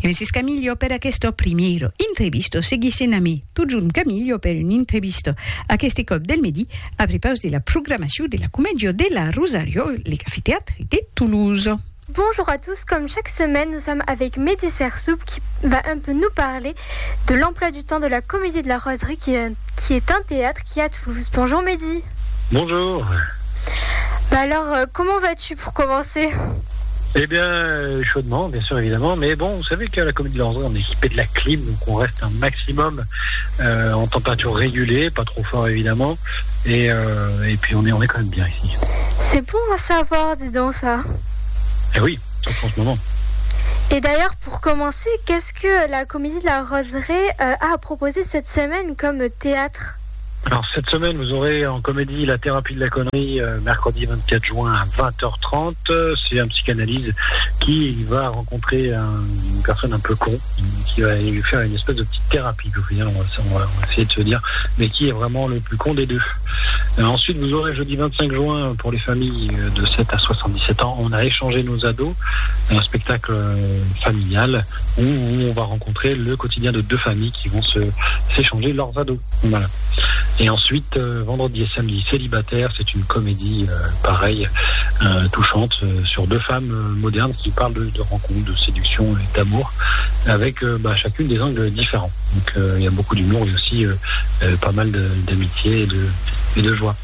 E Mrs. Camiglio per questo primo intervisto seguissenami Tujun Camiglio per un intervisto a questi cop del midi a propos de la programmation de la Commedia della Rosario, les cafés-théâtres de Toulouse. Bonjour à tous, comme chaque semaine, nous sommes avec Mehdi Sersoup qui va un peu nous parler de l'emploi du temps de la Comédie de la Roseraie qui est un théâtre qui est à Toulouse. Bonjour Mehdi. Bonjour. Alors, comment vas-tu pour commencer ? Eh bien, chaudement, bien sûr, évidemment. Mais bon, vous savez qu'à la Comédie de la Roseraie, on est équipé de la clim, donc on reste un maximum en température régulée, pas trop fort évidemment. Et puis on est quand même bien ici. C'est bon à savoir, dis donc ça. Eh oui, en ce moment. Et d'ailleurs, pour commencer, qu'est-ce que la Comédie de la Roseraie a proposé cette semaine comme théâtre ? Alors cette semaine, vous aurez en comédie La thérapie de la connerie, mercredi 24 juin à 20h30. C'est un psychanalyste qui va rencontrer une personne un peu con, qui va lui faire une espèce de petite thérapie, au final, on va essayer de se dire, mais qui est vraiment le plus con des deux. Ensuite, vous aurez jeudi 25 juin pour les familles de 7 à 77 ans. On a échangé nos ados, un spectacle familial où on va rencontrer le quotidien de deux familles qui vont s'échanger leurs ados. Voilà. Et ensuite, vendredi et samedi, Célibataire, c'est une comédie pareille, touchante, sur deux femmes modernes qui parlent de rencontres, de séduction et d'amour, avec chacune des angles différents. Donc il y a beaucoup d'humour et aussi pas mal d'amitié et de joie.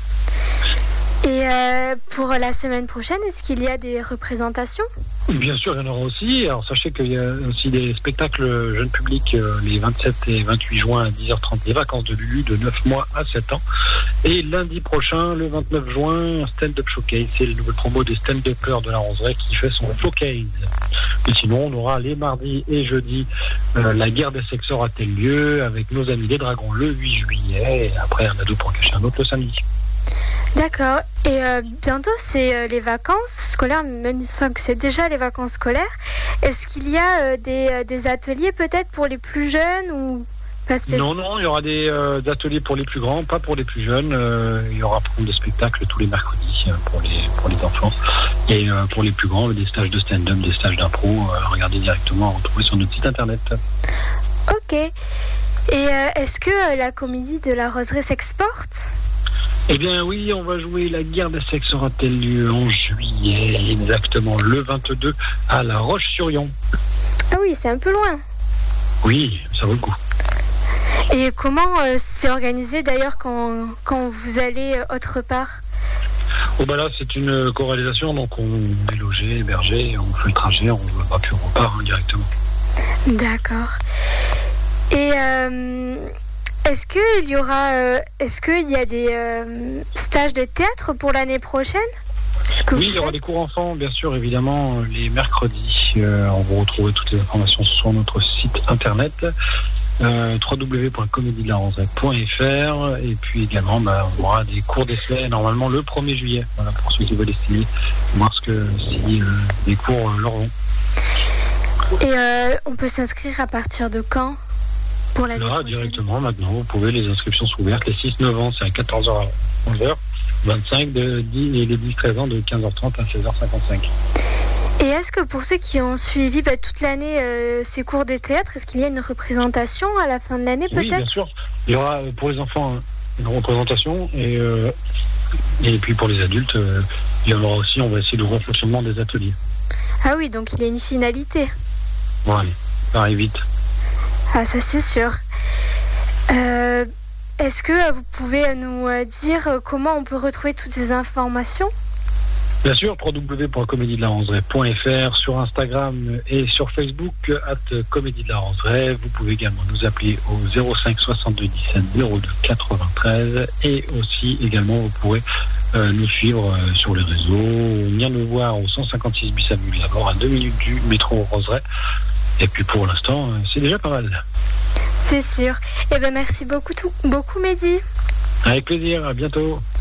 Et pour la semaine prochaine, est-ce qu'il y a des représentations ? Bien sûr, il y en aura aussi. Alors sachez qu'il y a aussi des spectacles jeunes publics les 27 et 28 juin à 10h30, les vacances de Lulu de 9 mois à 7 ans. Et lundi prochain, le 29 juin, Stand-Up Showcase. C'est le nouveau promo des stand-uppers de la Roseraie qui fait son showcase. Et sinon, on aura les mardis et jeudis la guerre des sexes aura-t-elle lieu avec nos amis les Dragons le 8 juillet. Et après, un ado pour cacher un autre le samedi. D'accord. Et bientôt, c'est les vacances scolaires, même si c'est déjà les vacances scolaires. Est-ce qu'il y a des ateliers peut-être pour les plus jeunes ou pas spécialement ? Non, il y aura des ateliers pour les plus grands, pas pour les plus jeunes. Il y aura des spectacles tous les mercredis pour les enfants. Et pour les plus grands, des stages de stand-up, des stages d'impro. Regardez directement, retrouvez sur notre site internet. Ok. Et est-ce que la Comédie de la Roseraie s'exporte ? Eh bien oui, on va jouer La guerre des sexes aura-t-elle lieu en juillet, exactement le 22 à La Roche-sur-Yon. Ah oui, c'est un peu loin. Oui, ça vaut le coup. Et comment c'est organisé d'ailleurs quand vous allez autre part ? Oh là, c'est une co-réalisation, donc on est logé, hébergé, on fait le trajet, on ne va plus, on repart directement. D'accord. Et est-ce qu'il y a des stages de théâtre pour l'année prochaine ? Oui, il y aura des cours enfants, bien sûr, évidemment, les mercredis. On va retrouver toutes les informations sur notre site internet, www.comédiedelaRoseraie.fr. Et puis également, on aura des cours d'essai normalement le 1er juillet. Voilà, pour ceux qui veulent essayer, voir si les cours leur vont. Et on peut s'inscrire à partir de quand ? Pour l'année prochaine. Directement, maintenant, vous pouvez, les inscriptions sont ouvertes. Les 6-9 ans, c'est à 14h à 11h. 25 et les 10-13 ans de 15h30 à 16h55. Et est-ce que pour ceux qui ont suivi toute l'année ces cours de théâtre, est-ce qu'il y a une représentation à la fin de l'année peut-être ? Oui, bien sûr. Il y aura pour les enfants une représentation et puis pour les adultes, il y en aura aussi, on va essayer de voir le fonctionnement des ateliers. Ah oui, donc il y a une finalité. Bon, allez, ça arrive vite. Ah, ça c'est sûr. Est-ce que vous pouvez nous dire comment on peut retrouver toutes ces informations ? Bien sûr, www.comédiedelaRoseraie.fr, sur Instagram et sur Facebook, @Comédie de la Roseraie. Vous pouvez également nous appeler au 05 62 17 02 93 et aussi également vous pourrez nous suivre sur les réseaux, venir nous voir au 156 bis avenue de Lavore à 2 minutes du métro Roseraie. Et puis pour l'instant, c'est déjà pas mal. C'est sûr. Eh bien merci beaucoup Mehdi. Avec plaisir, à bientôt.